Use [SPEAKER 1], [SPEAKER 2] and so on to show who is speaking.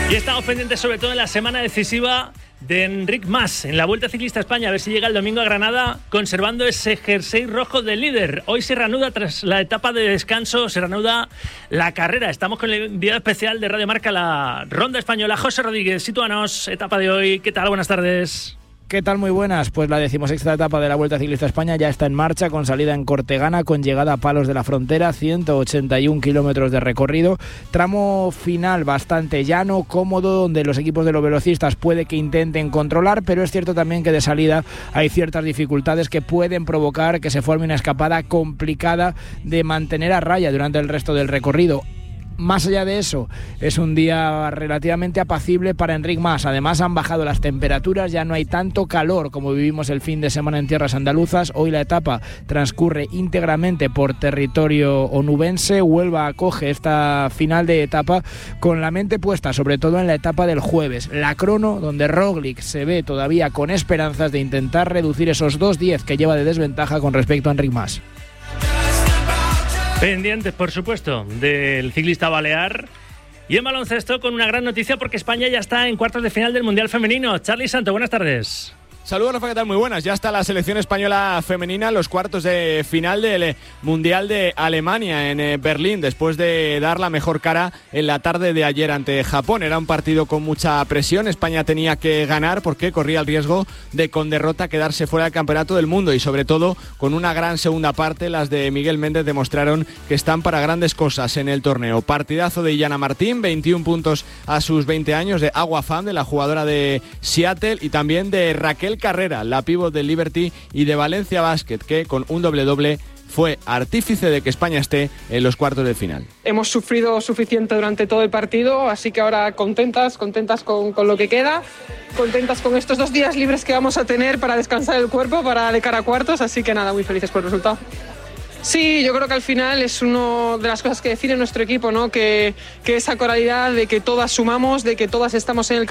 [SPEAKER 1] Y estamos pendientes sobre todo en la semana decisiva de Enric Mas en la Vuelta Ciclista a España, a ver si llega el domingo a Granada conservando ese jersey rojo del líder. Hoy se reanuda, tras la etapa de descanso, se reanuda la carrera. Estamos con el enviado especial de Radio Marca, la Ronda Española, José Rodríguez. Sitúanos, etapa de hoy. ¿Qué tal? Buenas tardes.
[SPEAKER 2] ¿Qué tal? Muy buenas. Pues la 16ª etapa de la Vuelta Ciclista a España ya está en marcha, con salida en Cortegana, con llegada a Palos de la Frontera, 181 kilómetros de recorrido, tramo final bastante llano, cómodo, donde los equipos de los velocistas puede que intenten controlar, pero es cierto también que de salida hay ciertas dificultades que pueden provocar que se forme una escapada complicada de mantener a raya durante el resto del recorrido. Más allá de eso, es un día relativamente apacible para Enric Mas. Además, han bajado las temperaturas, ya no hay tanto calor como vivimos el fin de semana en tierras andaluzas. Hoy la etapa transcurre íntegramente por territorio onubense. Huelva acoge esta final de etapa con la mente puesta sobre todo en la etapa del jueves, la crono, donde Roglic se ve todavía con esperanzas de intentar reducir esos 2:10 que lleva de desventaja con respecto a Enric Mas.
[SPEAKER 1] Pendientes, por supuesto, del ciclista balear. Y en baloncesto con una gran noticia, porque España ya está en cuartos de final del Mundial Femenino. Charly Santo, buenas tardes.
[SPEAKER 3] Saludos, Rafa, ¿qué tal? Muy buenas. Ya está la selección española femenina en los cuartos de final del Mundial de Alemania en Berlín, después de dar la mejor cara en la tarde de ayer ante Japón. Era un partido con mucha presión. España tenía que ganar porque corría el riesgo de, con derrota, quedarse fuera del Campeonato del Mundo, y sobre todo con una gran segunda parte. Las de Miguel Méndez demostraron que están para grandes cosas en el torneo. Partidazo de Illana Martín, 21 puntos a sus 20 años, de Agua Fan, de la jugadora de Seattle, y también de Raquel Carrera, la pívot del Liberty, y de Valencia Basket, que con un doble fue artífice de que España esté en los cuartos de final.
[SPEAKER 4] Hemos sufrido suficiente durante todo el partido, así que ahora contentas con lo que queda, contentas con estos 2 días libres que vamos a tener para descansar el cuerpo, para de cara a cuartos, así que nada, muy felices por el resultado. Sí, yo creo que al final es una de las cosas que define nuestro equipo, ¿no? Que esa coralidad de que todas sumamos, de que todas estamos en el